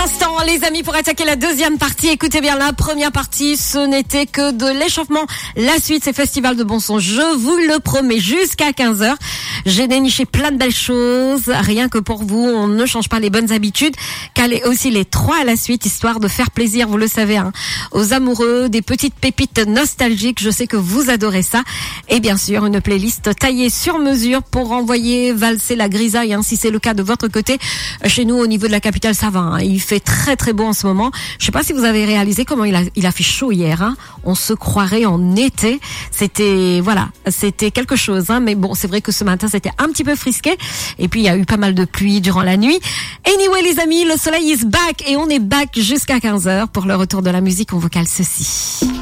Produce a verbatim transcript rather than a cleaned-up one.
instant, les amis, pour attaquer la deuxième partie. Écoutez bien, la première partie, ce n'était que de l'échauffement. La suite, c'est Festival de bon son. Je vous le promets, jusqu'à quinze heures. J'ai déniché plein de belles choses. Rien que pour vous, on ne change pas les bonnes habitudes. Calez aussi les trois à la suite, histoire de faire plaisir, vous le savez, hein, aux amoureux, des petites pépites nostalgiques. Je sais que vous adorez ça. Et bien sûr, une playlist taillée sur mesure pour envoyer valser la grisaille, hein, si c'est le cas de votre côté. Chez nous, au niveau de la capitale, ça va, hein. Il fait très très beau en ce moment. Je sais pas si vous avez réalisé comment il a, il a fait chaud hier, hein. On se croirait en été. C'était, voilà, c'était quelque chose, hein. Mais bon, c'est vrai que ce matin, c'était un petit peu frisqué. Et puis, il y a eu pas mal de pluie durant la nuit. Anyway, les amis, le soleil is back et on est back jusqu'à quinze heures pour le retour de la musique. On vous cale ceci.